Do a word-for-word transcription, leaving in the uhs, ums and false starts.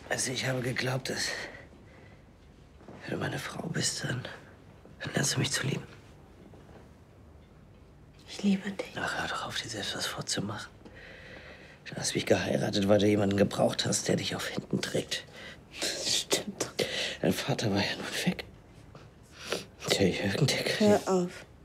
Also ich habe geglaubt, dass wenn du meine Frau bist, dann, dann lernst du mich zu lieben. Ich liebe dich. Ach, hör doch auf, dir selbst was vorzumachen. Du hast mich geheiratet, weil du jemanden gebraucht hast, der dich auf hinten trägt. Das stimmt doch. Dein Vater war ja nun weg. Tja, Jürgen, der Hör auf.